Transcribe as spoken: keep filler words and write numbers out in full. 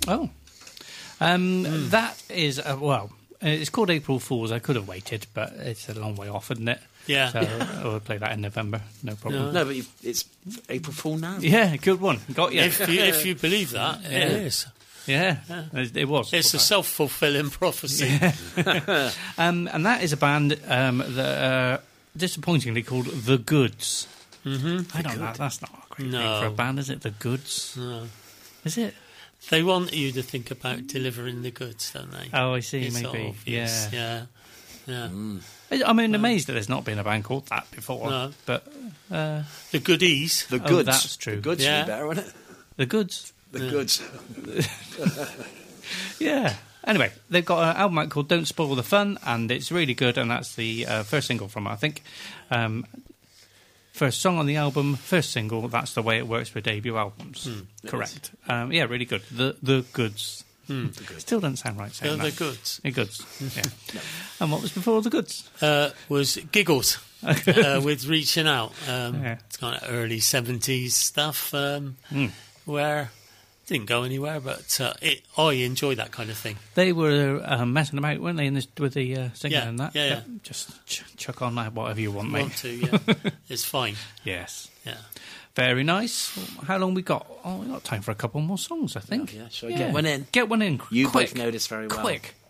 Oh. Um, mm. That is, uh, well, it's called April Fools. I could have waited, but it's a long way off, isn't it? Yeah. So I will play that in November, no problem. No, no but you've, it's April Fool now. Yeah, good one. Got you. If you, if you believe that, yeah. it is. Yeah, yeah. It, it was. It's a that. self-fulfilling prophecy. Yeah. um, and that is a band um, that uh, disappointingly called The Goods. Mm-hmm. I don't know. That's not a great no. name for a band, is it? The Goods? No. Is it? They want you to think about delivering the goods, don't they? Oh, I see, it's maybe. Obvious. Yeah. Yeah. Yeah. Mm. I'm um, amazed that there's not been a band called that before. No. But, uh, the Goodies. The Goods. Oh, that's true. The Goods yeah. would be better, wouldn't it? The Goods. The yeah. Goods. Yeah. Anyway, they've got an album out called Don't Spoil the Fun, and it's really good, and that's the uh, first single from it, I think. Um, first song on the album, first single, that's the way it works with debut albums. Mm, correct. Um, yeah, really good. The The Goods. Mm. The goods. Still doesn't sound right saying the that. The Goods. The Goods, yeah. No. And what was before The Goods? Uh, was Giggles, uh, with Reaching Out. Um, yeah. It's kind of early seventies stuff, um, mm. where... didn't go anywhere, but uh, it, I enjoy that kind of thing. They were uh, messing about, weren't they, in this, with the uh, singing yeah, and that? Yeah, yeah. yeah. Just ch- chuck on that, whatever you want, you mate. Want to, yeah. It's fine. Yes. Yeah. Very nice. How long we got? Oh, we got time for a couple more songs, I think. Oh, yeah, shall I yeah. get one in? Get one in. You quick. both know this very well. Quick.